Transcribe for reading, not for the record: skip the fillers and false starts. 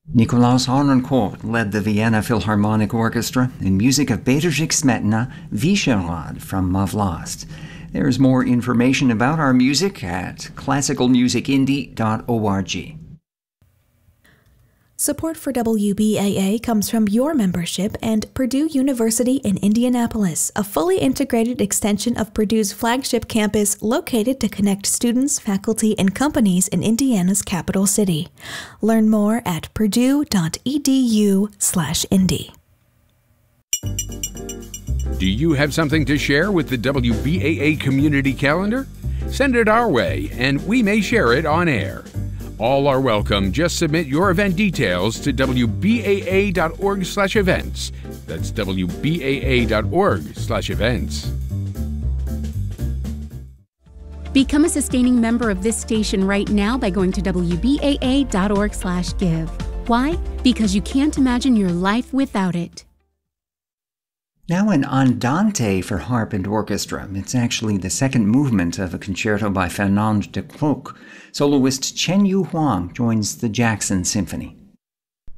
Nikolaus Harnoncourt led the Vienna Philharmonic Orchestra in music of Bedřich Smetana, Vyšehrad from Mavlast. There's more information about our music at classicalmusicindie.org. Support for WBAA comes from your membership and Purdue University in Indianapolis, a fully integrated extension of Purdue's flagship campus located to connect students, faculty, and companies in Indiana's capital city. Learn more at purdue.edu/indy. Do you have something to share with the WBAA community calendar? Send it our way, and we may share it on air. All are welcome. Just submit your event details to wbaa.org/events. That's wbaa.org/events. Become a sustaining member of this station right now by going to wbaa.org/give. Why? Because you can't imagine your life without it. Now an andante for harp and orchestra. It's actually the second movement of a concerto by Fernand de Croc. Soloist Chen Yu Huang joins the Jackson Symphony.